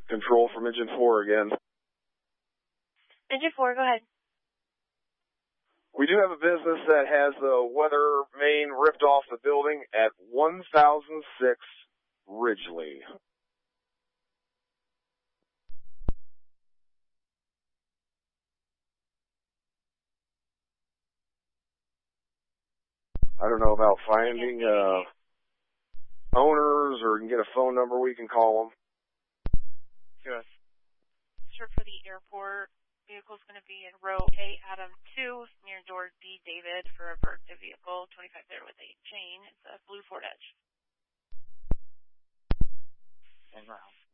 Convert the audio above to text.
Control from Engine 4 again. Engine 4, go ahead. We do have a business that has the weather main ripped off the building at 1006 Ridgely. I don't know about finding owners, or you can get a phone number we can call them. Yes. Sure, for the airport. Vehicle's going to be in row A, Adam 2, near George B. David for a Bertha vehicle, 25 there with a chain. It's a blue Ford Edge. And round.